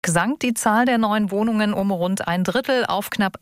sank die Zahl der neuen Wohnungen um rund ein Drittel auf knapp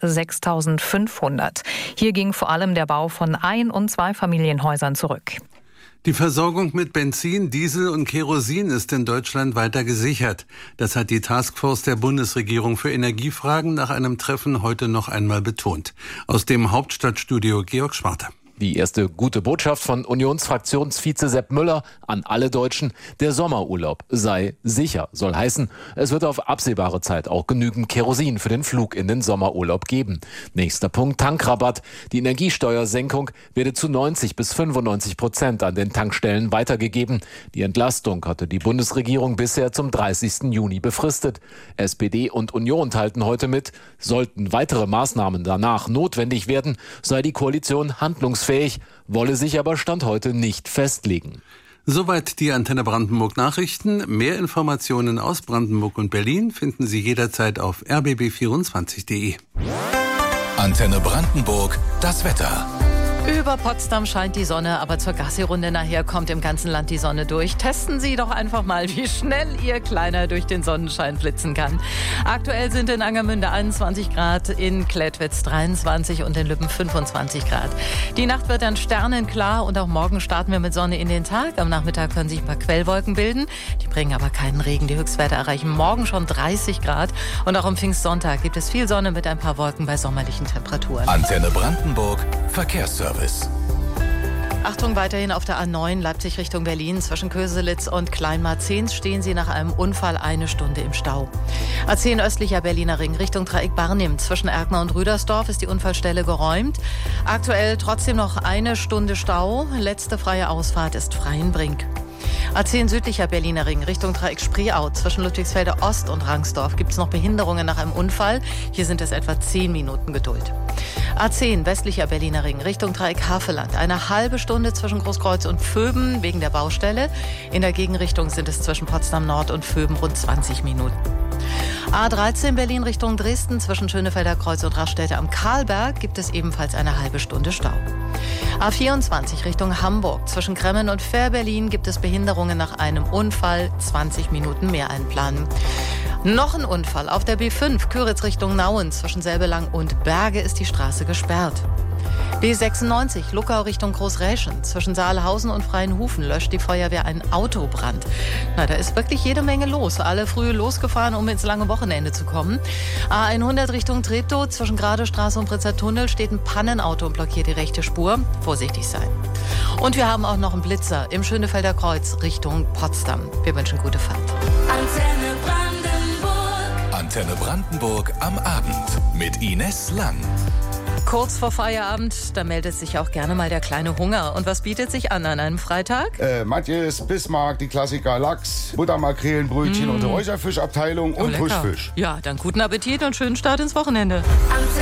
6.500. Hier ging vor allem der Bau von Ein- und Zweifamilienhäusern zurück. Die Versorgung mit Benzin, Diesel und Kerosin ist in Deutschland weiter gesichert. Das hat die Taskforce der Bundesregierung für Energiefragen nach einem Treffen heute noch einmal betont. Aus dem Hauptstadtstudio Georg Schwarte. Die erste gute Botschaft von Unionsfraktionsvize Sepp Müller an alle Deutschen: Der Sommerurlaub sei sicher. Soll heißen, es wird auf absehbare Zeit auch genügend Kerosin für den Flug in den Sommerurlaub geben. Nächster Punkt: Tankrabatt. Die Energiesteuersenkung werde zu 90-95% an den Tankstellen weitergegeben. Die Entlastung hatte die Bundesregierung bisher zum 30. Juni befristet. SPD und Union teilten heute mit, sollten weitere Maßnahmen danach notwendig werden, sei die Koalition handlungsfähig, wolle sich aber Stand heute nicht festlegen. Soweit die Antenne Brandenburg Nachrichten. Mehr Informationen aus Brandenburg und Berlin finden Sie jederzeit auf rbb24.de. Antenne Brandenburg, das Wetter. Über Potsdam scheint die Sonne, aber zur Gassi-Runde nachher kommt im ganzen Land die Sonne durch. Testen Sie doch einfach mal, wie schnell Ihr Kleiner durch den Sonnenschein flitzen kann. Aktuell sind in Angermünde 21 Grad, in Klettwitz 23 und in Lübben 25 Grad. Die Nacht wird dann sternenklar und auch morgen starten wir mit Sonne in den Tag. Am Nachmittag können sich ein paar Quellwolken bilden. Die bringen aber keinen Regen. Die Höchstwerte erreichen morgen schon 30 Grad. Und auch am Pfingstsonntag gibt es viel Sonne mit ein paar Wolken bei sommerlichen Temperaturen. Antenne Brandenburg, Verkehrsservice. Achtung, weiterhin auf der A9 Leipzig Richtung Berlin. Zwischen Köselitz und Kleinmarzehns stehen Sie nach einem Unfall 1 Stunde im Stau. A10 östlicher Berliner Ring Richtung Dreieck Barnim. Zwischen Erkner und Rüdersdorf ist die Unfallstelle geräumt. Aktuell trotzdem noch 1 Stunde Stau. Letzte freie Ausfahrt ist Freienbrink. A10 südlicher Berliner Ring Richtung Dreieck Spreeau. Zwischen Ludwigsfelde Ost und Rangsdorf gibt es noch Behinderungen nach einem Unfall. Hier sind es etwa 10 Minuten Geduld. A10 westlicher Berliner Ring Richtung Dreieck Havelland. Eine halbe Stunde zwischen Großkreuz und Vöben wegen der Baustelle. In der Gegenrichtung sind es zwischen Potsdam Nord und Vöben rund 20 Minuten. A13 Berlin Richtung Dresden. Zwischen Schönefelder Kreuz und Raststätte am Karlberg gibt es ebenfalls eine halbe Stunde Stau. A24 Richtung Hamburg. Zwischen Kremmen und Fähr-Berlin gibt es Behinderungen nach einem Unfall. 20 Minuten mehr einplanen. Noch ein Unfall auf der B5 Köritz Richtung Nauen. Zwischen Selbelang und Berge ist die Straße gesperrt. B96 Luckau Richtung Großräschen. Zwischen Saalhausen und Freienhufen löscht die Feuerwehr einen Autobrand. Da ist wirklich jede Menge los. Alle früh losgefahren, um ins lange Wochenende zu kommen. A100 Richtung Treptow. Zwischen Gradestraße und Pritzer Tunnel steht ein Pannenauto und blockiert die rechte Spur. Vorsichtig sein. Und wir haben auch noch einen Blitzer im Schönefelder Kreuz Richtung Potsdam. Wir wünschen gute Fahrt. Antenne Brandenburg. Antenne Brandenburg am Abend mit Ines Lang. Kurz vor Feierabend, da meldet sich auch gerne mal der kleine Hunger. Und was bietet sich an einem Freitag? Manches, Bismarck, die Klassiker Lachs, Buttermakrelenbrötchen und Räucherfischabteilung und lecker. Frischfisch. Ja, dann guten Appetit und schönen Start ins Wochenende.